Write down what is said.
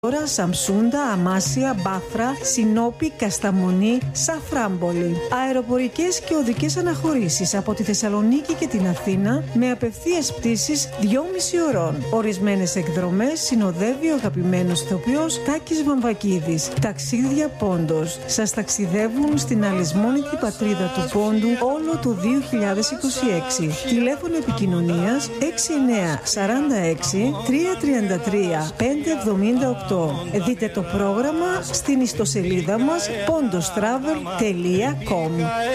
Τώρα Σαμσούντα, Αμάσια, Μπάθρα, Σινόπη, Κασταμονή, Σαφράμπολη. Αεροπορικές και οδικές αναχωρήσεις από τη Θεσσαλονίκη και την Αθήνα με απευθείας πτήσεις 2,5 ώρων. Ορισμένες εκδρομές συνοδεύει ο αγαπημένος ηθοποιός Τάκης Βαμβακίδης. Ταξίδια Πόντος. Σας ταξιδεύουν στην αλυσμόνητη πατρίδα του Πόντου όλο το 2026. Τηλέφωνο επικοινωνίας 6946 333 578. Δείτε το πρόγραμμα στην ιστοσελίδα μας pondostravel.com.